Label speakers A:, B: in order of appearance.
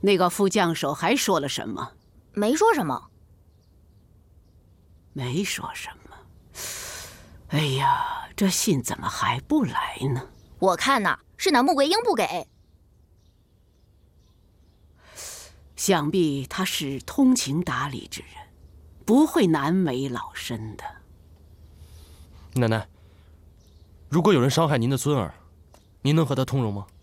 A: 那个副将手还说了什么？
B: 没说什么。
A: 没说什么。哎呀，这信怎么还不来呢？
B: 我看呐，是那穆桂英不给。
A: 想必他是通情达理之人，不会难为老身的。
C: 奶奶，如果有人伤害您的孙儿，您能和他通融吗？